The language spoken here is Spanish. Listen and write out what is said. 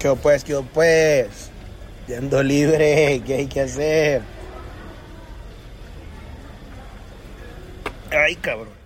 ¿Qué pues? Yendo libre, ¿qué hay que hacer? Ay, cabrón.